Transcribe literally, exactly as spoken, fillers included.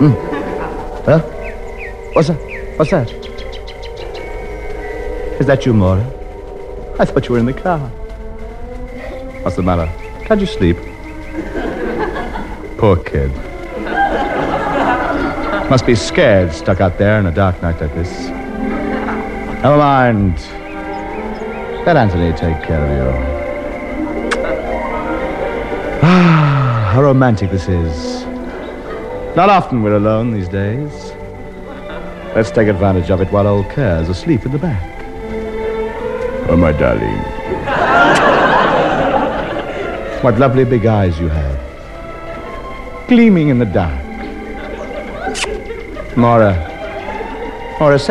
Mm. Well, what's that? What's that? Is that you, Maura? I thought you were in the car. What's the matter? Can't you sleep? Poor kid. Must be scared, stuck out there in a dark night like this. Never mind. Let Anthony take care of you. Ah, how romantic this is. Not often we're alone these days. Let's take advantage of it while old Kerr's asleep in the back. Oh, my darling. What lovely big eyes you have. Gleaming in the dark. Maura. Maura,